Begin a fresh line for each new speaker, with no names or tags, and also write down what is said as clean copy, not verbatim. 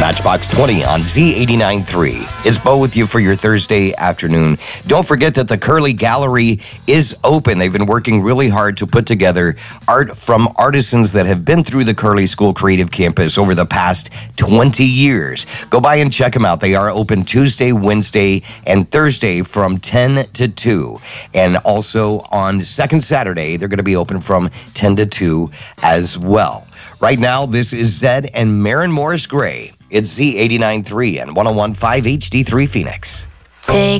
Matchbox 20 on Z89.3. It's Bo with you for your Thursday afternoon. Don't forget that the Curly Gallery is open. They've been working really hard to put together art from artisans that have been through the Curly School Creative Campus over the past 20 years. Go by and check them out. They are open Tuesday, Wednesday, and Thursday from 10 to 2. And also on second Saturday, they're going to be open from 10 to 2 as well. Right now, this is Zed and Maren Morris Gray. It's Z89.3 and 101.5 HD3 Phoenix.
Take